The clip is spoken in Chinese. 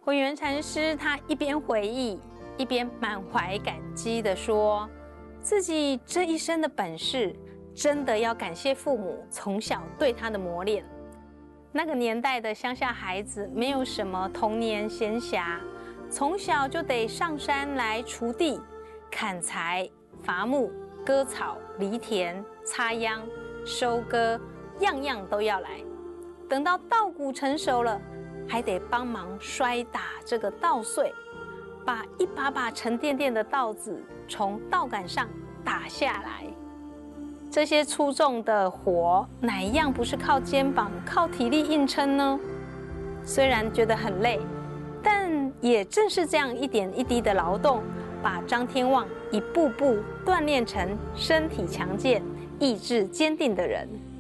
慧远禅师他一边回忆，一边满怀感激地说，自己这一生的本事，真的要感谢父母从小对他的磨练。那个年代的乡下孩子没有什么童年闲暇，从小就得上山来锄地、砍柴、伐木、割草、犁田、插秧、收割，样样都要来。等到稻谷成熟了，还得帮忙摔打这个稻穗，把一把把沉甸甸的稻子从稻杆上打下来。这些粗重的活，哪一样不是靠肩膀、靠体力硬撑呢？虽然觉得很累，但也正是这样一点一滴的劳动，把张天旺一步步锻炼成身体强健、意志坚定的人。